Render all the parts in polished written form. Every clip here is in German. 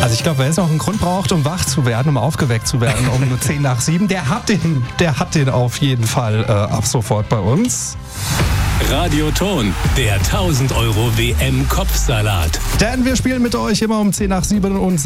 Also ich glaube, wer jetzt noch einen Grund braucht, um wach zu werden, um aufgeweckt zu werden, um 10:10, der hat den auf jeden Fall ab sofort bei uns. Radioton, der 1000 € WM-Kopfsalat. Denn wir spielen mit euch immer um 10:07 und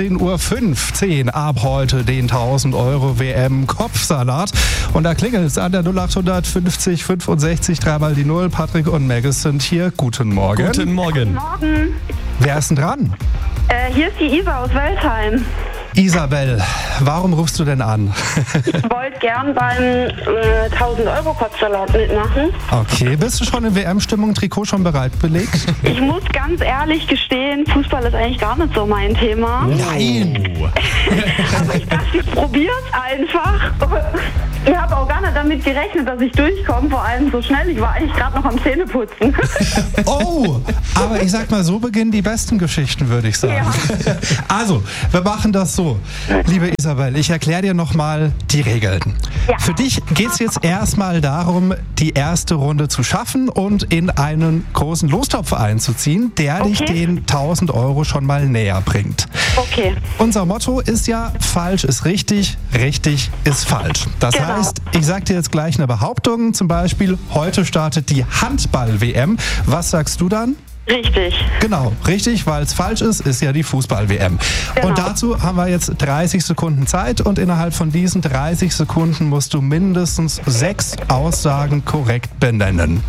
16:15 Uhr ab heute den 1000 € WM-Kopfsalat. Und da klingelt es an der 0800 50 65 3 die 0. Patrick und Maggis sind hier. Guten Morgen. Guten Morgen. Guten Morgen. Wer ist denn dran? Hier ist die Isa aus Weltheim. Isabel, warum rufst du denn an? Ich wollte gern beim 1000 € Kopfsalat mitmachen. Okay, bist du schon in WM-Stimmung, Trikot schon bereit belegt? Ich muss ganz ehrlich gestehen, Fußball ist eigentlich gar nicht so mein Thema. Nein! Aber ich dachte, ich probiere es einfach. Ich habe auch gar nicht damit gerechnet, dass ich durchkomme, vor allem so schnell. Ich war eigentlich gerade noch am Zähneputzen. Oh, aber ich sag mal, so beginnen die besten Geschichten, würde ich sagen. Ja. Also, wir machen das so. Liebe Isabel, ich erkläre dir nochmal die Regeln. Ja. Für dich geht es jetzt erstmal darum, die erste Runde zu schaffen und in einen großen Lostopf einzuziehen, der dich den 1000 € schon mal näher bringt. Okay. Unser Motto ist ja, falsch ist richtig, richtig ist falsch. Das heißt, ich sage dir jetzt gleich eine Behauptung, zum Beispiel, heute startet die Handball-WM. Was sagst du dann? Richtig. Genau, richtig, weil es falsch ist ja die Fußball-WM. Genau. Und dazu haben wir jetzt 30 Sekunden Zeit und innerhalb von diesen 30 Sekunden musst du mindestens 6 Aussagen korrekt benennen.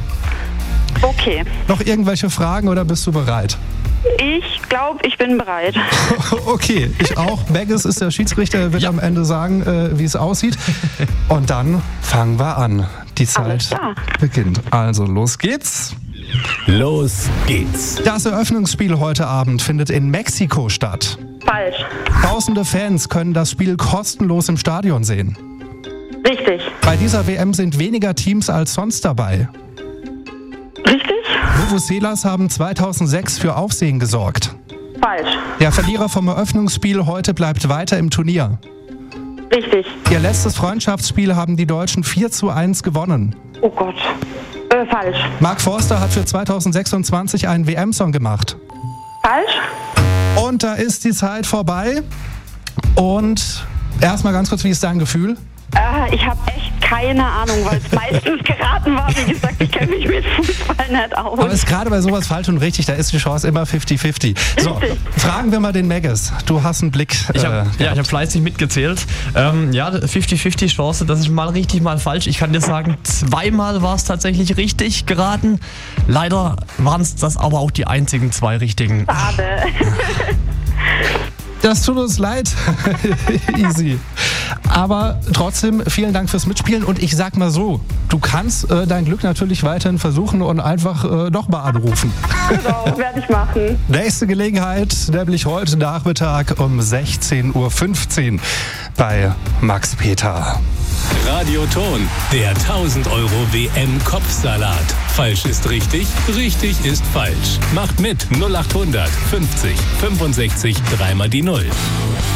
Okay. Noch irgendwelche Fragen oder bist du bereit? Ich glaube, ich bin bereit. Okay, ich auch. Maggis ist der Schiedsrichter, er wird am Ende sagen, wie es aussieht. Und dann fangen wir an. Die Zeit beginnt. Also, los geht's. Los geht's. Das Eröffnungsspiel heute Abend findet in Mexiko statt. Falsch. Tausende Fans können das Spiel kostenlos im Stadion sehen. Richtig. Bei dieser WM sind weniger Teams als sonst dabei. Richtig? Vuvuzelas haben 2006 für Aufsehen gesorgt. Falsch. Der Verlierer vom Eröffnungsspiel heute bleibt weiter im Turnier. Richtig. Ihr letztes Freundschaftsspiel haben die Deutschen 4:1 gewonnen. Oh Gott. Falsch. Mark Forster hat für 2026 einen WM-Song gemacht. Falsch? Und da ist die Zeit vorbei. Und erstmal ganz kurz, wie ist dein Gefühl? Ich habe echt keine Ahnung, weil es meistens geraten war. Wie gesagt, ich kenne mich mit Fußball nicht aus. Aber ist gerade bei sowas falsch und richtig, da ist die Chance immer 50-50. So, fragen wir mal den Maggis. Du hast einen Blick. Ich habe fleißig mitgezählt. 50-50 Chance, das ist mal richtig, mal falsch. Ich kann dir sagen, zweimal war es tatsächlich richtig geraten. Leider waren es das aber auch die einzigen 2 richtigen. Schade. Das tut uns leid. Easy. Aber trotzdem, vielen Dank fürs Mitspielen. Und ich sag mal so, du kannst dein Glück natürlich weiterhin versuchen und einfach nochmal anrufen. Genau, werde ich machen. Nächste Gelegenheit, nämlich heute Nachmittag um 16:15 Uhr bei Max Peter. Radioton, der 1000 € WM-Kopfsalat. Falsch ist richtig, richtig ist falsch. Macht mit 0800 50 65 3 die 0.